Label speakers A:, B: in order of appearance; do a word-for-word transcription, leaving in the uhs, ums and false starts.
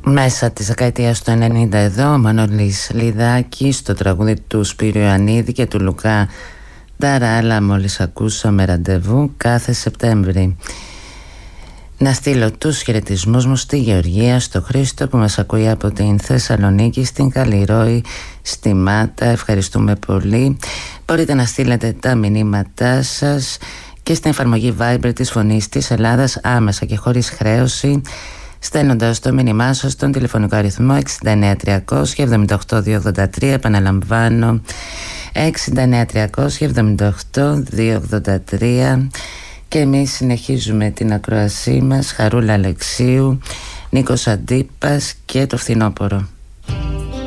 A: Μέσα της δεκαετίας του ενενήντα εδώ ο Μανώλης Λιδάκης στο τραγούδι του Σπύριου Ιωαννίδη και του Λουκά Νταράλα μόλις ακούσαμε ραντεβού κάθε Σεπτέμβρη. Να στείλω τους χαιρετισμούς μου στη Γεωργία, στο Χρήστο που μας ακούει από την Θεσσαλονίκη, στην Καλλιρόη, στη Μάτα. Ευχαριστούμε πολύ. Μπορείτε να στείλετε τα μηνύματά σας και στην εφαρμογή Viber της Φωνής της Ελλάδας άμεσα και χωρίς χρέωση, στέλνοντας το μήνυμά σας στον τηλεφωνικό αριθμό εξήντα εννέα τριακόσια εβδομήντα οκτώ διακόσια ογδόντα τρία. Επαναλαμβάνω, εξήντα εννέα τριακόσια εβδομήντα οκτώ διακόσια ογδόντα τρία. Και εμείς συνεχίζουμε την ακροασή μας. Χαρούλα Αλεξίου, Νίκος Αντίπας και το φθινόπωρο.